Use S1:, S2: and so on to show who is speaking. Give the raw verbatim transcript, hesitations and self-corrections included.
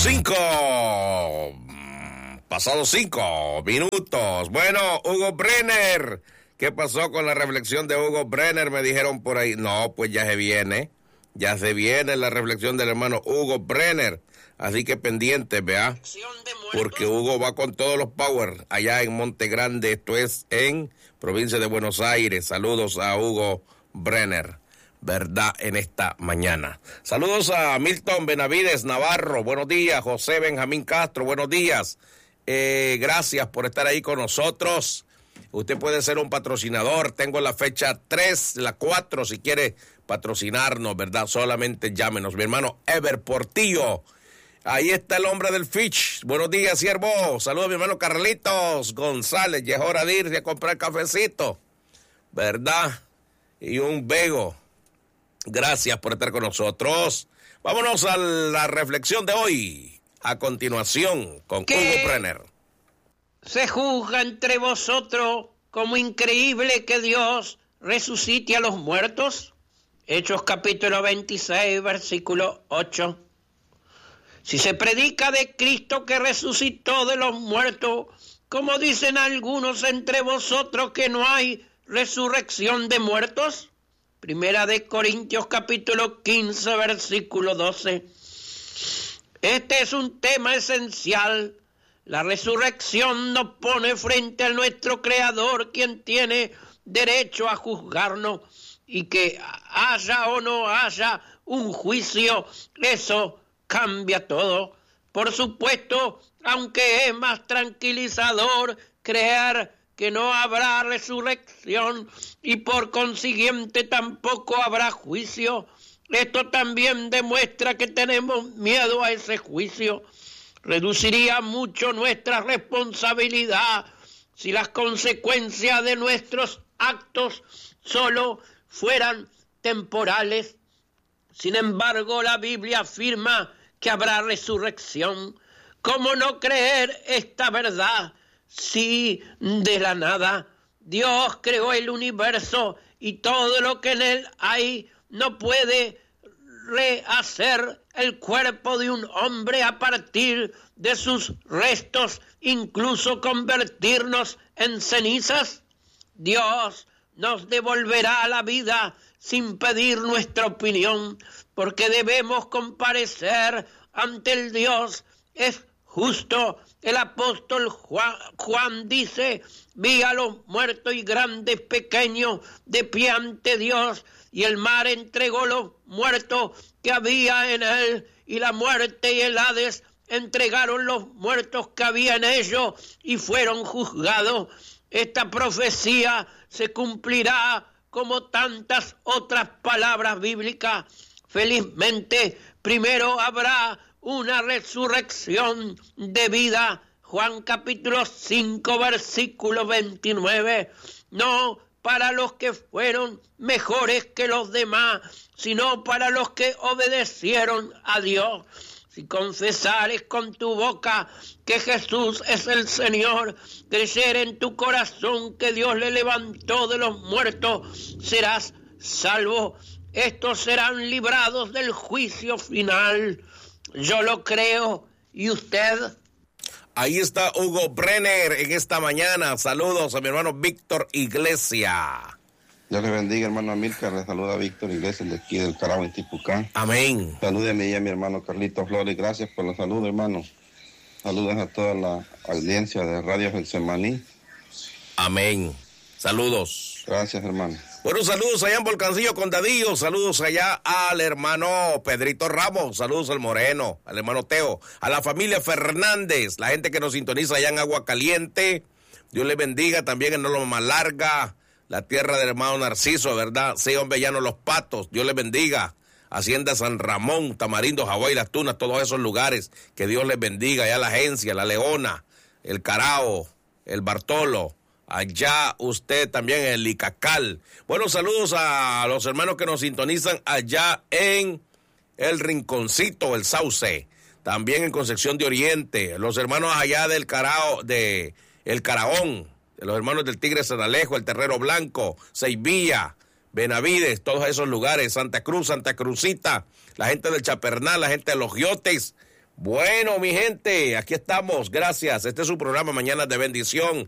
S1: Cinco, pasados cinco minutos. Bueno, Hugo Brenner, ¿qué pasó con la reflexión de Hugo Brenner? Me dijeron por ahí. No, pues ya se viene, ya se viene la reflexión del hermano Hugo Brenner. Así que pendientes, vea, porque Hugo va con todos los power allá en Monte Grande, esto es en provincia de Buenos Aires. Saludos a Hugo Brenner, verdad, en esta mañana. Saludos a Milton Benavides Navarro, buenos días. José Benjamín Castro, buenos días. Eh, gracias por estar ahí con nosotros. Usted puede ser un patrocinador. Tengo la fecha tres, la cuatro, si quiere patrocinarnos, ¿verdad? Solamente llámenos. Mi hermano Ever Portillo. Ahí está el hombre del Fitch. Buenos días, siervo. Saludos a mi hermano Carlitos González. Ya es hora de irse a comprar cafecito, ¿verdad? Y un vego. Gracias por estar con nosotros. Vámonos a la reflexión de hoy. A continuación, con Hugo Brenner.
S2: Se juzga entre vosotros como increíble que Dios resucite a los muertos. Hechos capítulo veintiséis, versículo ocho. Si se predica de Cristo que resucitó de los muertos, como dicen algunos entre vosotros que no hay resurrección de muertos. Primera de Corintios capítulo quince, versículo doce. Este es un tema esencial. La resurrección nos pone frente a nuestro Creador, quien tiene derecho a juzgarnos, y que haya o no haya un juicio, eso cambia todo. Por supuesto, aunque es más tranquilizador creer que no habrá resurrección y por consiguiente tampoco habrá juicio, esto también demuestra que tenemos miedo a ese juicio. Reduciría mucho nuestra responsabilidad si las consecuencias de nuestros actos solo fueran temporales. Sin embargo, la Biblia afirma que habrá resurrección. ¿Cómo no creer esta verdad si de la nada Dios creó el universo y todo lo que en él hay no puede rehacer el cuerpo de un hombre a partir de sus restos, incluso convertirnos en cenizas? Dios nos devolverá la vida sin pedir nuestra opinión, porque debemos comparecer ante el Dios es justo. El apóstol Juan, Juan dice: vi a los muertos y grandes, pequeños, de pie ante Dios, y el mar entregó los muertos que había en él, y la muerte y el Hades entregaron los muertos que había en ellos, y fueron juzgados. Esta profecía se cumplirá como tantas otras palabras bíblicas. Felizmente, primero habrá una resurrección de vida. Juan capítulo cinco, versículo veintinueve. No para los que fueron mejores que los demás, sino para los que obedecieron a Dios. Si confesares con tu boca que Jesús es el Señor, creer en tu corazón que Dios le levantó de los muertos, serás salvo. Estos serán librados del juicio final. Yo lo creo. ¿Y usted?
S1: Ahí está Hugo Brenner en esta mañana. Saludos a mi hermano Víctor Iglesia.
S3: Dios le bendiga, hermano Amílcar. Le saluda Víctor Iglesias de aquí del Carao, en Tipucán.
S1: Amén.
S3: Salúdeme y a mi hermano Carlito Flores. Gracias por la salud, hermano. Saludos a toda la audiencia de Radio Getsemaní.
S1: Amén. Saludos.
S3: Gracias, hermano.
S1: Bueno, saludos allá en Volcancillo, Condadillo. Saludos allá al hermano Pedrito Ramos. Saludos al Moreno, al hermano Teo, a la familia Fernández, la gente que nos sintoniza allá en Agua Caliente. Dios les bendiga. También en Loma Larga, la tierra del hermano Narciso, ¿verdad? Sí, hombre, llano Los Patos. Dios les bendiga. Hacienda San Ramón, Tamarindo, Hawái, Las Tunas, todos esos lugares. Que Dios les bendiga. Allá la Agencia, la Leona, el Carao, el Bartolo. Allá usted también en el Licacal. Bueno, saludos a los hermanos que nos sintonizan allá en el Rinconcito, el Sauce. También en Concepción de Oriente. Los hermanos allá del Carao, de el Caraón. De los hermanos del Tigre San Alejo, el Terrero Blanco, Seivilla, Benavides, todos esos lugares. Santa Cruz, Santa Cruzita. La gente del Chapernal, la gente de Los Giotes. Bueno, mi gente, aquí estamos. Gracias. Este es su programa Mañanas de Bendición.